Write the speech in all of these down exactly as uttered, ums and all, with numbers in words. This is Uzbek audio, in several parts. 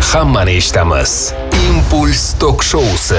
hammani eshitamiz. Impuls Talk Show'si.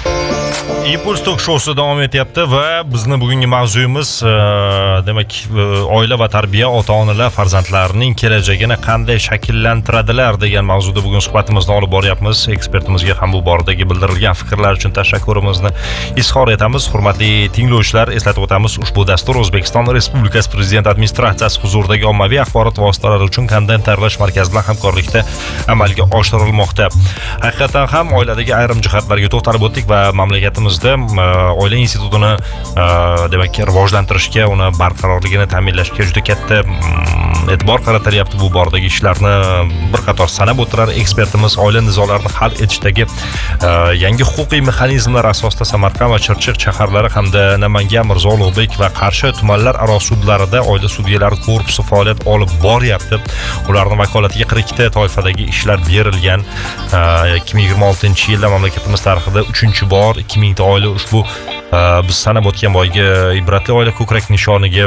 Impuls Talk Show'si davom etyapti va bizni bugungi mavzuyimiz demak oila va tarbiya, ota-onalar farzandlarining kelajagini qanday shakllantiradilar degan mavzuda bugun suhbatimizni olib boryapmiz. Ekspertimizga ham bu boradagi bildirilgan fikrlar uchun tashakkurimizni izhor etamiz. Hurmatli tinglovchilar, eslatib o'tamiz, ushbu dastur O'zbekiston Respublikasi Prezident administratsiyasi huzuridagi ommaviy axborot vositalari uchun kontent tayyorlash markazi bilan hamkorlikda amalga oshirilmoqda. Haqiqatan ham oiladagi ayrim jihatlarga to'xtalib o'tdik va mamlakatimizda oila institutini demak rivojlantirishga, uni barqarorligini ta'minlashga juda katta e'tibor qaratilyapti. Bu boradagi ishlarni bir qator sanab o'tirar ekspertimiz. Oila nizolarini hal etishdagi yangi huquqiy mexanizmlar asosida Samarqand va Chirchiq shaharlari hamda Namangan, Mirzo Ulug'bek va Qarshi tumanlar aro sudlarida oila sudyalari korpusi faoliyat olib boryapti. Ularning vakolatiga qirq ikkita toifadagi ishlar berilgan. ikki ming yigirma oltinchi yilda mamlakatimiz tarixida uchinchi bor ikki ming ta oila ushbu biz sanab o'tgan boyga ibratli oila ko'krak nishoniga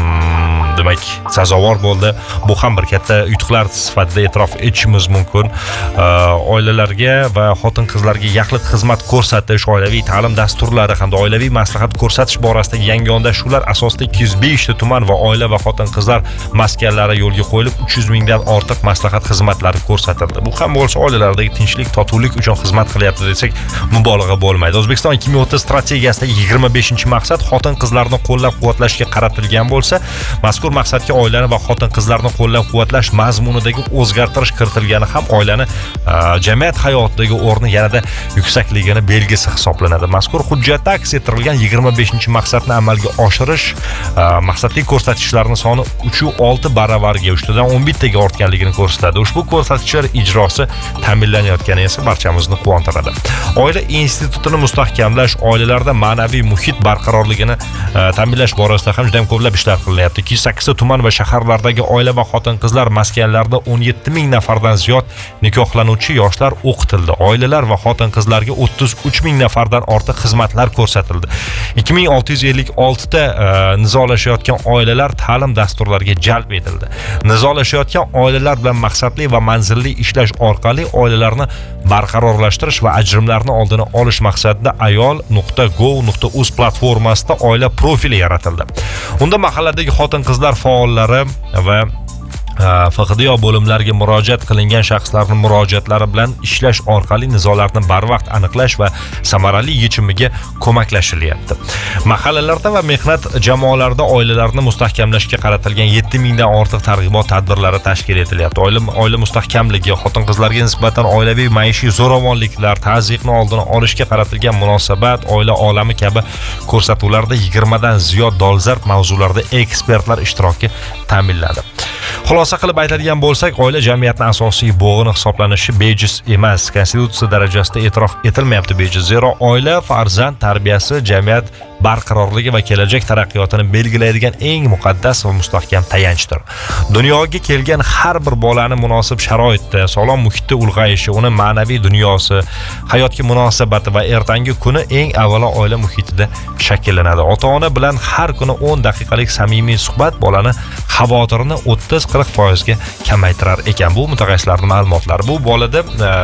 demak sazovor bo'ldi. Bu ham bir katta yutuqlar sifatida e'tirof etishimiz mumkin. Oilalarga va xotin-qizlarga yaxlit xizmat ko'rsatish, oilaviy ta'lim dasturlari hamda oilaviy maslahat ko'rsatish borasidagi yangi yondashuvlar asosida ikki yuz besh ta tuman va oila va xotin-qizlar maskanlari yo'lga qo'yilib, uch yuz mingdan ortiq maslahat xizmatlari ko'rsatildi. Bu ham bo'lsa oilalardagi tinchlik, totuvlik uchun xizmat qilyapti desak mubolag'a bo'lmaydi. O'zbekiston ikki ming o'ttiz strategiyasidagi yigirma beshinchi maqsad xotin-qizlarni qo'llab-quvvatlashga qaratilgan bo'lsa, mazkur maqsadga oilani va xotin-qizlarni qo'llab-quvvatlash mazmunidagi o'zgartirish kiritilgani ham oilani jamiyat hayotidagi o'rni yanada yuksakligini belgisi hisoblanadi. Mazkur hujjatda aks ettirilgan yigirma beshinchi maqsadni amalga oshirish maqsadli ko'rsatkichlarning soni uch nuqta olti baravarga, uchtadan o'n bittaga ortganligini ko'rsatadi. Ushbu ko'rsatkichlar ijrosi ta'minlanayotgani esa barchamizni quvontiradi. Oila institutini mustahkamlash, oilalarda ma'naviy muhit barqarorligini ta'minlash borasida ham juda ko'plab ishlar qilinyapti. ikki yuz sakkiz ta tuman va shaharlardagi oila va xotin-qizlar maskanlarida o'n yetti ming nafardan ziyod nikohlanuvchi yoshlar o'qitildi. Oilalar va xotin-qizlarga o'ttiz uch ming nafardan ortiq xizmatlar ko'rsatildi. ikki ming olti yuz ellik olti ta nizolashayotgan oilalar ta'lim dasturlariga jalb etildi. Nizolashayotgan oilalar bilan maqsadli va manzilli ishlash orqali oilalarni barqarorlashtirish va ajrimlarni oldini olish maqsadida ayol nuqta gov nuqta uz platformasida oila profili yaratildi. Unda mahalladagi xotin-qizlar faollari va F H D O bo'limlariga murojaat qilingan shaxslarning murojaatlari bilan ishlash orqali nizolarni barvaqt aniqlash va samarali yechimiga ko'maklashilyapti. Mahallalarda va mehnat jamoalarida oilalarni mustahkamlashga qaratilgan yetti mingdan ortiq targ'ibot tadbirlari tashkil etilyapti. Oila oila mustahkamligi, xotin-qizlarga nisbatan oilaviy maishiy zo'ravonliklar, tazyiqni oldini olishga qaratilgan munosabat, oila olami kabi ko'rsatuvlarda yigirmadan ziyod dolzarb mavzularda ekspertlar ishtiroki ta'minladi. Xulosa qilib aytadigan bo'lsak, oila jamiyatning asosiy bo'g'ini hisoblanishi bejiz emas. Konstitutsiya darajasida e'tirof etilmayapti bejiz. Zero oila, farzand tarbiyasi jamiyat barqarorligi va kelajak taraqqiyotini belgilaydigan eng muqaddas va mustahkam tayanchdir. Dunyoga kelgan har bir bolani munosib sharoitda, sog'lom muhitda ulg'ayishi, uni ma'naviy dunyosi, hayotga munosabati va ertangi kuni eng avvalo oila muhitida shakllanadi. Ota-ona bilan har kuni o'n daqiqalik samimiy suhbat bolani xavotirini o'ttiz qirq foizga kamaytirar ekan. Bu mutaxassislarning ma'lumotlari. Bu bolada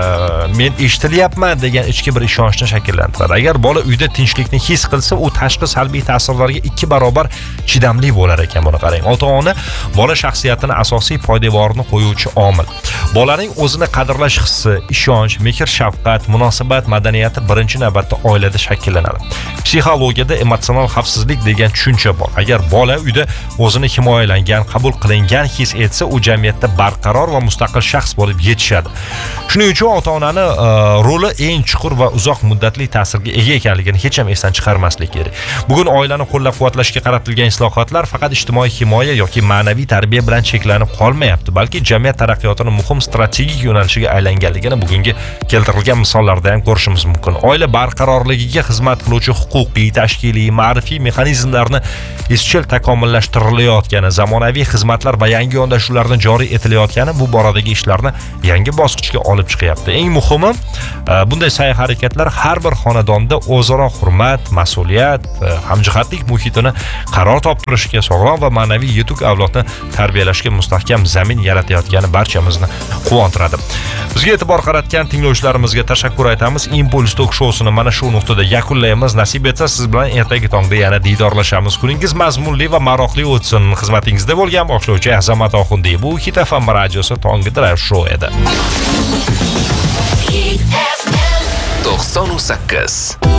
men eshitilyapman degan ichki bir ishonchni shakllantiradi. Agar bola uyda tinchlikni his qilsa, u tashqi salbiy ta'sirlarga ikki barobar chidamli bo'lar ekan. Buni qarang. Ota-ona bola shaxsiyatini asosiy poydevorini qo'yuvchi omil. Bolaning o'zini qadrlash hissi, ishonch, mehr-shafqat, munosabat madaniyati birinchi navbatda oilada shakllanadi. Psixologiyada emotsional xavfsizlik degan tushuncha bor. Agar bola uyda o'zini himoyalangan, qabul qilingan his etsa, u jamiyatda barqaror va mustaqil shaxs bo'lib yetishadi. Shuning uchun ota-onani roli eng chuqur va uzoq muddatli ta'sirga ega ekanligini hech ham esdan chiqarmaslik kerak. Bugun oilani qo'llab-quvvatlashga qaratilgan islohotlar faqat ijtimoiy himoya yoki ma'naviy tarbiya bilan cheklanib qolmayapti, balki jamiyat taraqqiyotining muhim strategik yo'nalishiga aylanganligini bugungi keltirilgan misollarda ham ko'rishimiz mumkin. Oila barqarorligiga xizmat qiluvchi huquqiy, tashkiliy, ma'rifiy mexanizmlarni izchil takomillashtirilayotgani, zamonaviy xizmatlar va yangi yondashuvlarni joriy etilayotgani bu boradagi ishlarni yangi bosqichga olib chiqyapti. Eng muhimi, bunday sa'y-harakatlar har bir xonadonda o'zaro hurmat, mas'uliyat, hamjihatlik muhitini qaror toptirishga, sog'lom va ma'naviy yetuk avlodni tarbiyalashga mustahkam zamin yaratayotgani barchamizni quvontiradi. Bizga e'tibor qaratgan tinglovchilarimizga tashakkur aytamiz. Impuls Talk Show'sini mana shu nuqtada yakunlaymiz. Nasib etsa siz bilan ertaga tongda yana diydorlashamiz. Kuningiz mazmunli va maroqli o'tsin. Xizmatingizda bo'lgan boshlovchi Azamat Oxundiyev. Bu Hit F M radiosi Tonggi Drive Show edi. to'qson sakkiz